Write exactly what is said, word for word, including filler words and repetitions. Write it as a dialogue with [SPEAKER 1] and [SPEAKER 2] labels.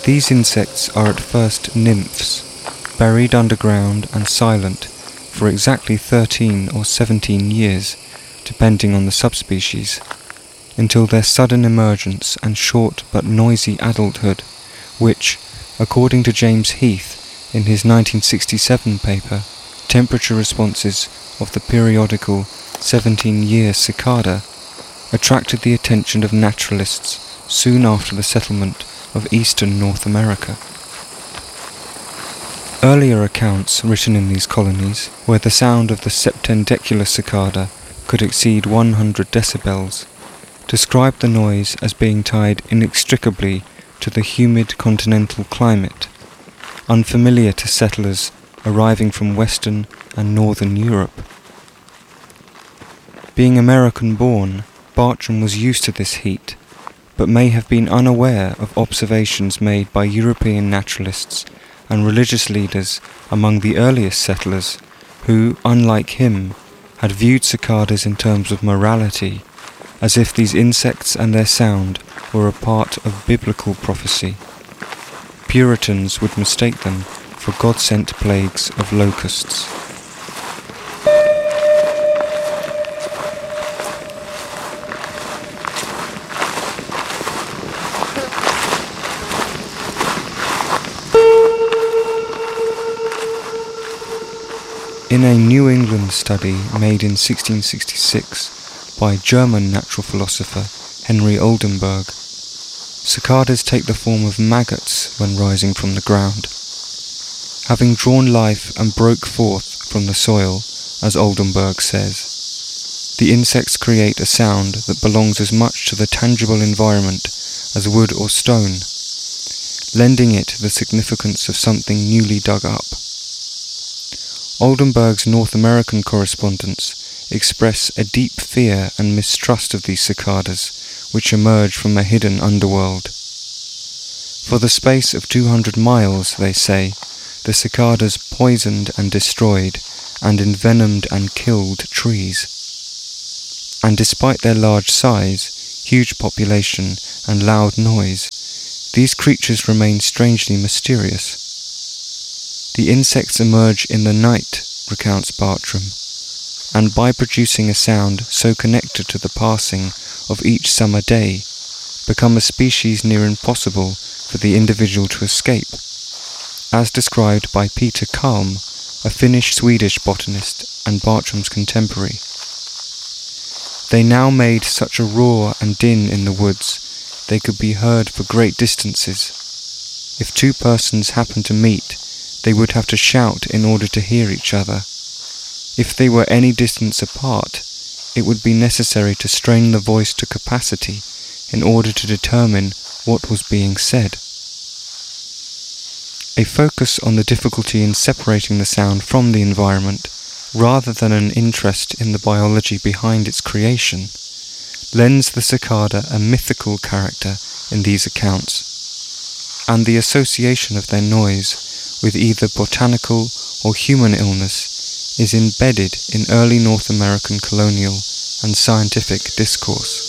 [SPEAKER 1] These insects are at first nymphs, buried underground and silent for exactly thirteen or seventeen years, depending on the subspecies, until their sudden emergence and short but noisy adulthood, which, according to James Heath in his nineteen sixty-seven paper, Temperature Responses of the Periodical seventeen-Year Cicada, attracted the attention of naturalists soon after the settlement of eastern North America. Earlier accounts written in these colonies, where the sound of the septendecular cicada could exceed one hundred decibels, described the noise as being tied inextricably to the humid continental climate, unfamiliar to settlers arriving from Western and Northern Europe. Being American-born, Bartram was used to this heat, but may have been unaware of observations made by European naturalists and religious leaders among the earliest settlers who, unlike him, had viewed cicadas in terms of morality, as if these insects and their sound were a part of biblical prophecy. Puritans would mistake them for God-sent plagues of locusts. In a New England study made in sixteen sixty-six by German natural philosopher Henry Oldenburg, cicadas take the form of maggots when rising from the ground. Having drawn life and broke forth from the soil, as Oldenburg says, the insects create a sound that belongs as much to the tangible environment as wood or stone, lending it the significance of something newly dug up. Oldenburg's North American correspondents express a deep fear and mistrust of these cicadas, which emerge from a hidden underworld. For the space of two hundred miles, they say, the cicadas poisoned and destroyed, and envenomed and killed trees. And despite their large size, huge population, and loud noise, these creatures remain strangely mysterious. The insects emerge in the night, recounts Bartram, and by producing a sound so connected to the passing of each summer day, become a species near impossible for the individual to escape, as described by Peter Kalm, a Finnish-Swedish botanist and Bartram's contemporary. They now made such a roar and din in the woods, they could be heard for great distances. If two persons happened to meet, they would have to shout in order to hear each other. If they were any distance apart, it would be necessary to strain the voice to capacity in order to determine what was being said. A focus on the difficulty in separating the sound from the environment, rather than an interest in the biology behind its creation, lends the cicada a mythical character in these accounts, and the association of their noise with either botanical or human illness is embedded in early North American colonial and scientific discourse.